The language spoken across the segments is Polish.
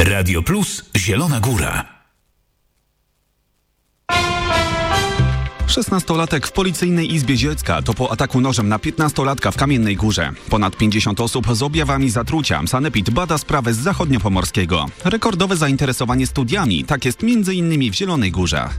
Radio Plus Zielona Góra. 16-latek w Policyjnej Izbie Ziecka to po ataku nożem na 15-latka w Kamiennej Górze. Ponad 50 osób z objawami zatrucia. Sanepid bada sprawę z zachodniopomorskiego. Rekordowe zainteresowanie studiami. Tak jest m.in. w Zielonej Górze.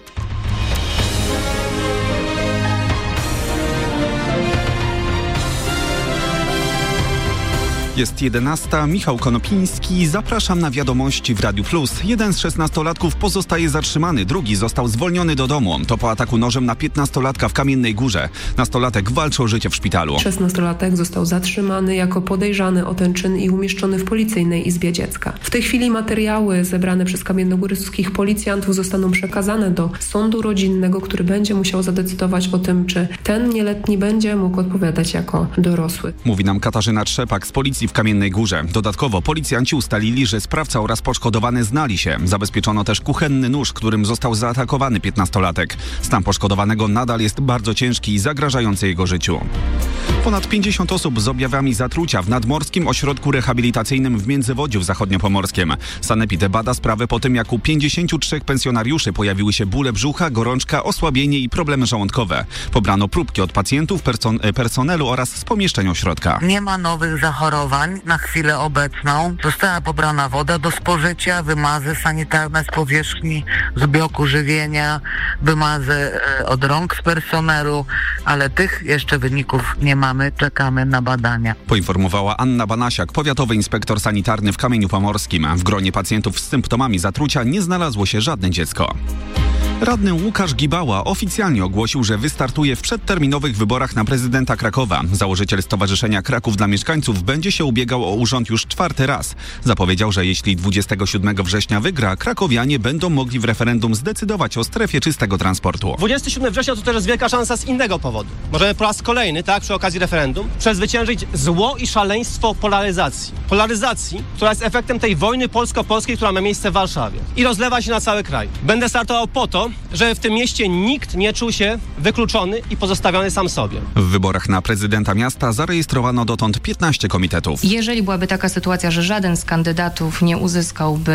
Jest 11. Michał Konopiński. Zapraszam na wiadomości w Radiu Plus. Jeden z 16-latków pozostaje zatrzymany, drugi został zwolniony do domu. To po ataku nożem na 15-latka w Kamiennej Górze. Nastolatek walczy o życie w szpitalu. 16-latek został zatrzymany jako podejrzany o ten czyn i umieszczony w Policyjnej Izbie Dziecka. W tej chwili materiały zebrane przez kamiennogórskich policjantów zostaną przekazane do sądu rodzinnego, który będzie musiał zadecydować o tym, czy ten nieletni będzie mógł odpowiadać jako dorosły. Mówi nam Katarzyna Trzepak z policji w Kamiennej Górze. Dodatkowo policjanci ustalili, że sprawca oraz poszkodowany znali się. Zabezpieczono też kuchenny nóż, którym został zaatakowany 15-latek. Stan poszkodowanego nadal jest bardzo ciężki i zagrażający jego życiu. Ponad 50 osób z objawami zatrucia w Nadmorskim Ośrodku Rehabilitacyjnym w Międzywodziu Zachodniopomorskim. Sanepid bada sprawę po tym, jak u 53 pensjonariuszy pojawiły się bóle brzucha, gorączka, osłabienie i problemy żołądkowe. Pobrano próbki od pacjentów, personelu oraz z pomieszczeń ośrodka. Nie ma nowych zachorowań na chwilę obecną. Została pobrana woda do spożycia, wymazy sanitarne z powierzchni, z bloku żywienia, wymazy od rąk z personelu, ale tych jeszcze wyników nie mamy. Czekamy na badania. Poinformowała Anna Banasiak, powiatowy inspektor sanitarny w Kamieniu Pomorskim. W gronie pacjentów z symptomami zatrucia nie znalazło się żadne dziecko. Radny Łukasz Gibała oficjalnie ogłosił, że wystartuje w przedterminowych wyborach na prezydenta Krakowa. Założyciel Stowarzyszenia Kraków dla Mieszkańców będzie się ubiegał o urząd już 4. raz. Zapowiedział, że jeśli 27 września wygra, krakowianie będą mogli w referendum zdecydować o strefie czystego transportu. 27 września to też jest wielka szansa z innego powodu. Możemy po raz kolejny, przy okazji referendum, przezwyciężyć zło i szaleństwo polaryzacji. Polaryzacji, która jest efektem tej wojny polsko-polskiej, która ma miejsce w Warszawie i rozlewa się na cały kraj. Będę startował po to, że w tym mieście nikt nie czuł się wykluczony i pozostawiony sam sobie. W wyborach na prezydenta miasta zarejestrowano dotąd 15 komitetów. Jeżeli byłaby taka sytuacja, że żaden z kandydatów nie uzyskałby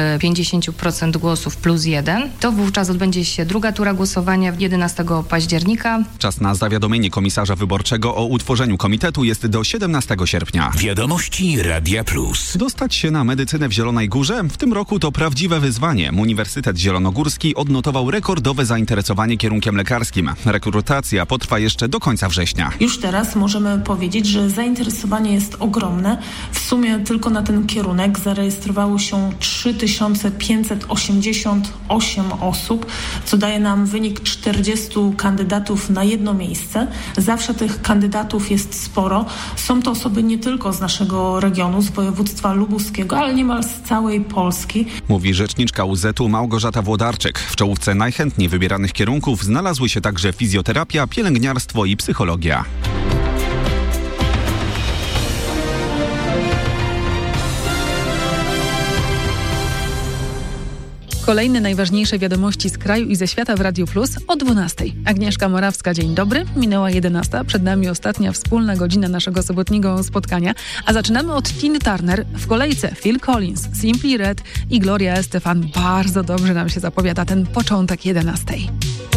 50% głosów plus 1, to wówczas odbędzie się druga tura głosowania 11 października. Czas na zawiadomienie komisarza wyborczego o utworzeniu komitetu jest do 17 sierpnia. Wiadomości Radia Plus. Dostać się na medycynę w Zielonej Górze? W tym roku to prawdziwe wyzwanie. Uniwersytet Zielonogórski odnotował rekordowe zainteresowanie kierunkiem lekarskim. Rekrutacja potrwa jeszcze do końca września. Już teraz możemy powiedzieć, że zainteresowanie jest ogromne. W sumie tylko na ten kierunek zarejestrowało się 3588 osób, co daje nam wynik 40 kandydatów na jedno miejsce. Zawsze tych kandydatów jest sporo. Są to osoby nie tylko z naszego regionu, z województwa lubuskiego, ale niemal z całej Polski. Mówi rzeczniczka UZ-u Małgorzata Włodarczyk. W czołówce najchętniej wybieranych kierunków znalazły się także fizjoterapia, pielęgniarstwo i psychologia. Kolejne najważniejsze wiadomości z kraju i ze świata w Radiu Plus o 12:00. Agnieszka Morawska, dzień dobry. Minęła 11:00. Przed nami ostatnia wspólna godzina naszego sobotniego spotkania. A zaczynamy od Tiny Turner. W kolejce Phil Collins, Simply Red i Gloria Estefan. Bardzo dobrze nam się zapowiada ten początek 11:00.